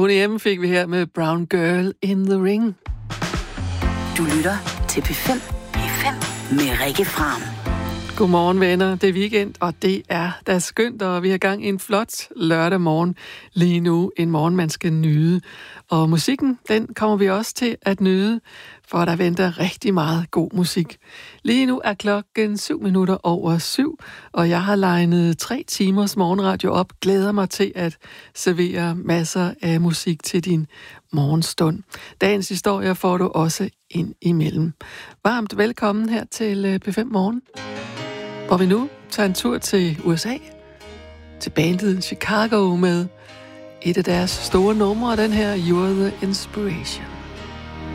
Boney M fik vi her med Brown Girl in the Ring. Du lytter til P5 med Rikke Fram. Godmorgen venner, det er weekend, og det er da skønt, og vi har gang i en flot lørdag morgen lige nu. En morgen, man skal nyde. Og musikken, den kommer vi også til at nyde, for der venter rigtig meget god musik. Lige nu er klokken 7:07, og jeg har legnet 3 timers morgenradio op. Glæder mig til at servere masser af musik til din morgenstund. Dagens historie får du også ind imellem. Varmt velkommen her til P5 Morgen, hvor vi nu tager en tur til USA, til bandet Chicago med et af deres store numre, den her You're the Inspiration.